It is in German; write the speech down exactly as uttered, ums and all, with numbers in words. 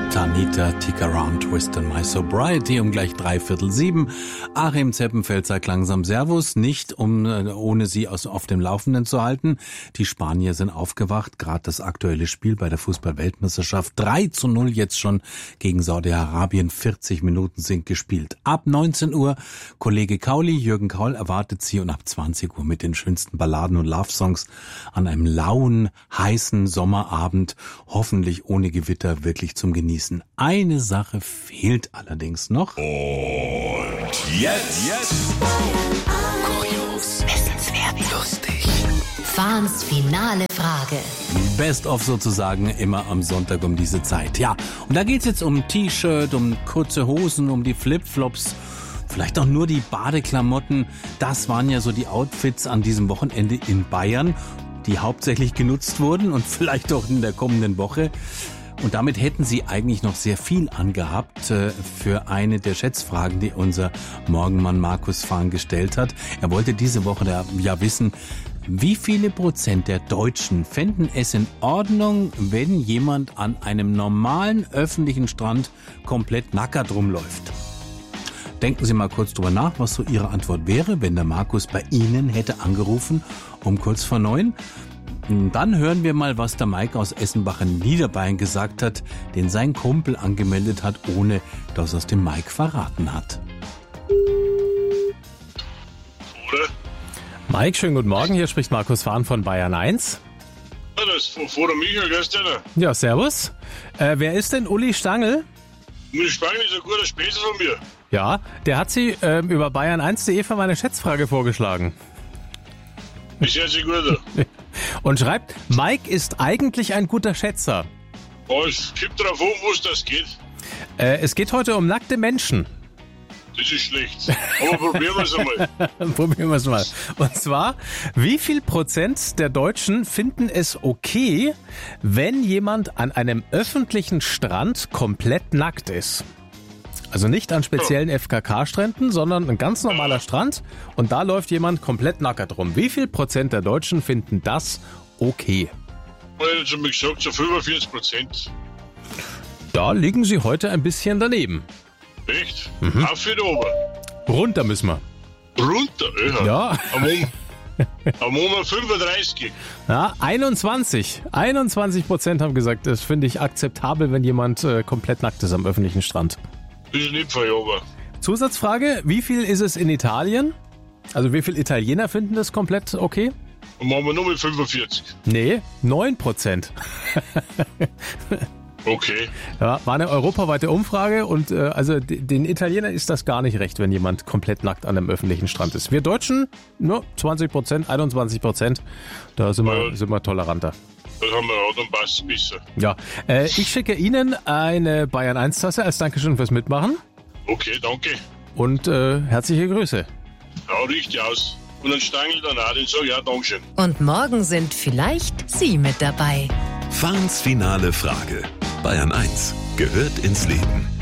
Tanita Tick Around Twist My Sobriety um gleich dreiviertel sieben. Achim Zeppenfeld sagt langsam Servus, nicht um ohne Sie aus, auf dem Laufenden zu halten. Die Spanier sind aufgewacht, gerade das aktuelle Spiel bei der Fußball-Weltmeisterschaft. drei zu null jetzt schon gegen Saudi-Arabien, vierzig Minuten sind gespielt. Ab neunzehn Uhr Kollege Kauli, Jürgen Kaul erwartet Sie und ab zwanzig Uhr mit den schönsten Balladen und Love-Songs an einem lauen, heißen Sommerabend, hoffentlich ohne Gewitter, wirklich zum Genießen. Eine Sache fehlt allerdings noch. Und jetzt, jetzt. Kurios, wissenswert, lustig. Fahns finale Frage. Best of sozusagen immer am Sonntag um diese Zeit. Ja, und da geht's jetzt um T-Shirt, um kurze Hosen, um die Flipflops, vielleicht auch nur die Badeklamotten. Das waren ja so die Outfits an diesem Wochenende in Bayern, die hauptsächlich genutzt wurden und vielleicht auch in der kommenden Woche. Und damit hätten Sie eigentlich noch sehr viel angehabt äh, für eine der Schätzfragen, die unser Morgenmann Markus Fahn gestellt hat. Er wollte diese Woche da, ja wissen, wie viele Prozent der Deutschen fänden es in Ordnung, wenn jemand an einem normalen öffentlichen Strand komplett nackert rumläuft. Denken Sie mal kurz drüber nach, was so Ihre Antwort wäre, wenn der Markus bei Ihnen hätte angerufen um kurz vor neun. Dann hören wir mal, was der Mike aus Essenbach in Niederbayern gesagt hat, den sein Kumpel angemeldet hat, ohne dass er es dem Mike verraten hat. Oder? Mike, schönen guten Morgen. Hier spricht Markus Fahn von Bayern eins. Ja, das ist von, von der Michael, gestern. Ja, servus. Äh, wer ist denn Uli Stangl? Uli Stangl ist ein guter Späße von mir. Ja, der hat Sie äh, über bayern eins punkt de für meine Schätzfrage vorgeschlagen. Ist ja sehr gut. Und schreibt, Mike ist eigentlich ein guter Schätzer. Oh, es gibt drauf an, wo es das geht. Äh, es geht heute um nackte Menschen. Das ist schlecht. Aber probieren wir es einmal. Probieren wir es mal. Und zwar, wie viel Prozent der Deutschen finden es okay, wenn jemand an einem öffentlichen Strand komplett nackt ist? Also nicht an speziellen F K K-Stränden, sondern ein ganz normaler Strand und da läuft jemand komplett nackert rum. Wie viel Prozent der Deutschen finden das okay? Ich hätte schon mal gesagt, so fünfundvierzig Prozent. Da liegen Sie heute ein bisschen daneben. Echt? Mhm. Auf wieder oben. Runter müssen wir. Runter? Ja. Ja. Am Moment, am Moment fünfunddreißig. Ja, einundzwanzig. einundzwanzig Prozent haben gesagt, das finde ich akzeptabel, wenn jemand äh, komplett nackt ist am öffentlichen Strand. Das ist nicht verjagt. Zusatzfrage, wie viel ist es in Italien? Also wie viele Italiener finden das komplett okay? Und machen wir nur mit fünfundvierzig. Nee, neun Prozent. Okay. Ja, war eine europaweite Umfrage und äh, also d- den Italienern ist das gar nicht recht, wenn jemand komplett nackt an einem öffentlichen Strand ist. Wir Deutschen, nur zwanzig Prozent, einundzwanzig Prozent, da sind wir, Ja. sind wir toleranter. Das haben wir auch, dann passt es besser. Ja, äh, ich schicke Ihnen eine Bayern eins Tasse als Dankeschön fürs Mitmachen Okay, danke. und äh, herzliche Grüße. Ja, richtig aus. Und dann Stangl dann auch, den sage ich auch Dankeschön. Und morgen sind vielleicht Sie mit dabei. Fahns finale Frage. Bayern eins gehört ins Leben.